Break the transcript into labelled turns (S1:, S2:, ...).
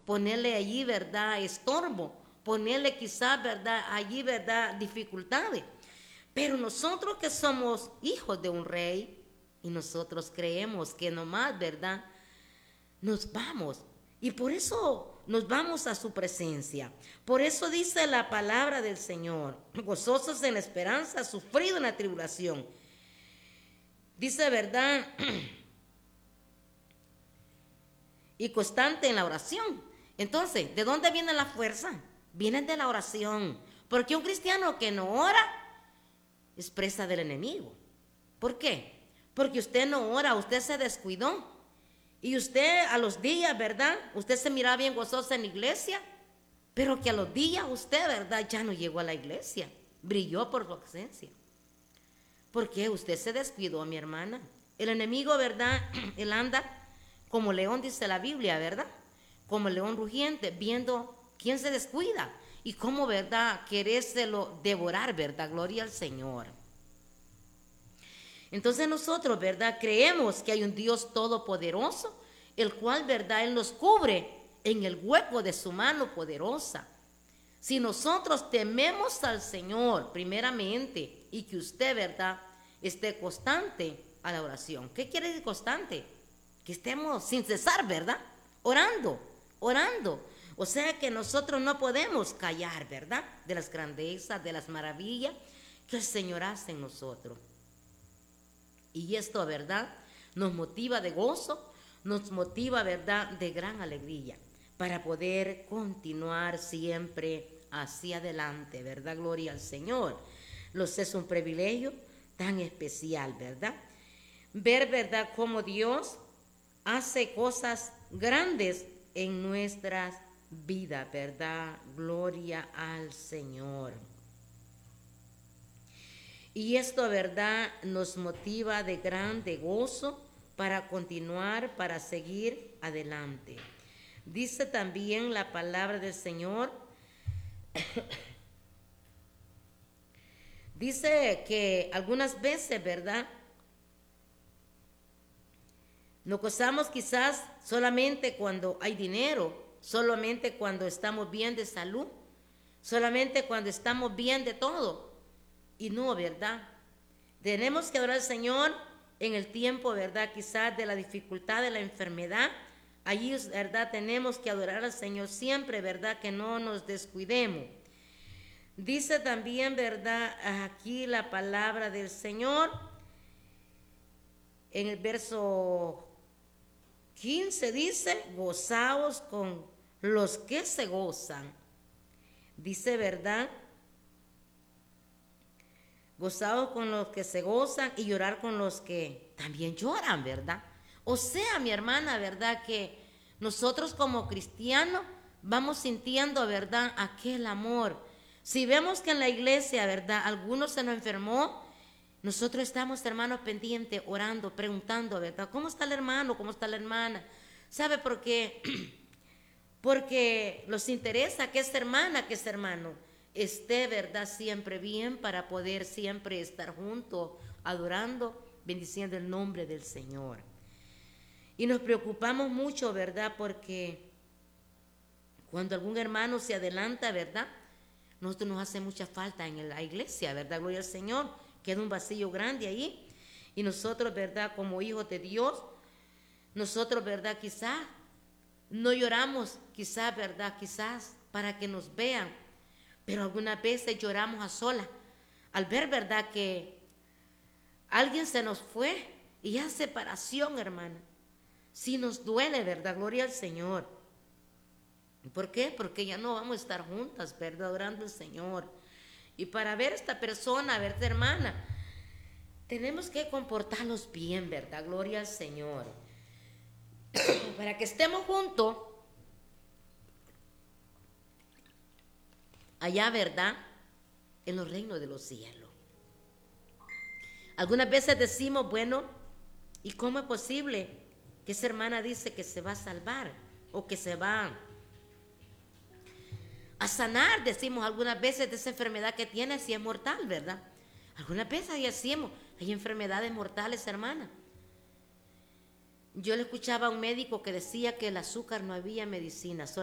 S1: ponerle allí, ¿verdad?, estorbo, ponerle quizás, ¿verdad?, allí, ¿verdad?, dificultades. Pero nosotros que somos hijos de un rey y nosotros creemos que nomás, ¿verdad?, nos vamos. Y por eso nos vamos a su presencia. Por eso dice la palabra del Señor: gozosos en la esperanza, sufrido en la tribulación. Dice, ¿verdad?, y constante en la oración. Entonces, ¿de dónde viene la fuerza? Viene de la oración. Porque un cristiano que no ora es presa del enemigo. ¿Por qué? Porque usted no ora, usted se descuidó. Y usted a los días, ¿verdad?, usted se miraba bien gozosa en la iglesia, pero que a los días usted, ¿verdad?, ya no llegó a la iglesia. Brilló por su ausencia. ¿Por qué? Usted se descuidó, mi hermana. El enemigo, ¿verdad?, él anda como león, dice la Biblia, ¿verdad?, como león rugiente, viendo quién se descuida y cómo, ¿verdad?, querérselo devorar, ¿verdad? Gloria al Señor. Entonces nosotros, ¿verdad?, creemos que hay un Dios todopoderoso, el cual, ¿verdad?, Él nos cubre en el hueco de su mano poderosa. Si nosotros tememos al Señor primeramente y que usted, ¿verdad?, esté constante a la oración. ¿Qué quiere decir constante? Que estemos sin cesar, ¿verdad?, orando, orando. O sea que nosotros no podemos callar, ¿verdad?, de las grandezas, de las maravillas que el Señor hace en nosotros. Y esto, ¿verdad?, nos motiva de gozo, nos motiva, ¿verdad?, de gran alegría para poder continuar siempre hacia adelante, ¿verdad? Gloria al Señor. Es un privilegio tan especial, ¿verdad? Ver, ¿verdad?, cómo Dios hace cosas grandes en nuestras vidas, ¿verdad? Gloria al Señor. Y esto, ¿verdad?, nos motiva de grande gozo para continuar, para seguir adelante. Dice también la palabra del Señor, dice que algunas veces, ¿verdad?, nos gozamos quizás solamente cuando hay dinero, solamente cuando estamos bien de salud, solamente cuando estamos bien de todo. Y no, ¿verdad? Tenemos que adorar al Señor en el tiempo, ¿verdad?, quizás de la dificultad, de la enfermedad. Allí, ¿verdad?, tenemos que adorar al Señor siempre, ¿verdad?, que no nos descuidemos. Dice también, ¿verdad?, aquí la palabra del Señor en el verso 15 dice: gozaos con los que se gozan. Dice, ¿verdad?, gozaos con los que se gozan y llorar con los que también lloran, ¿verdad? O sea, mi hermana, ¿verdad?, que nosotros como cristianos vamos sintiendo, ¿verdad?, aquel amor. Si vemos que en la iglesia, ¿verdad?, alguno se nos enfermó, nosotros estamos, hermanos, pendientes, orando, preguntando, ¿verdad?, ¿cómo está el hermano? ¿Cómo está la hermana? ¿Sabe por qué? Porque nos interesa que esta hermana, que este hermano esté, ¿verdad?, siempre bien, para poder siempre estar juntos, adorando, bendiciendo el nombre del Señor. Y nos preocupamos mucho, ¿verdad?, porque cuando algún hermano se adelanta, ¿verdad?, nosotros nos hace mucha falta en la iglesia, ¿verdad? Gloria al Señor. Queda un vacío grande ahí. Y nosotros, ¿verdad?, como hijos de Dios, nosotros, ¿verdad?, quizás no lloramos, quizás, ¿verdad?, quizás para que nos vean, pero algunas veces lloramos a solas al ver, ¿verdad?, que alguien se nos fue y hay separación, hermana. Sí nos duele, ¿verdad? Gloria al Señor. ¿Por qué? Porque ya no vamos a estar juntas, ¿verdad?, adorando al Señor. Y para ver a esta persona, a ver esta hermana, tenemos que comportarnos bien, ¿verdad? Gloria al Señor. Para que estemos juntos allá, ¿verdad?, en los reinos de los cielos. Algunas veces decimos, bueno, ¿y cómo es posible que esa hermana dice que se va a salvar o que se va a sanar? Decimos algunas veces de esa enfermedad que tiene, si es mortal, ¿verdad? Algunas veces decimos, hay enfermedades mortales, hermana. Yo le escuchaba a un médico que decía que el azúcar no había medicina,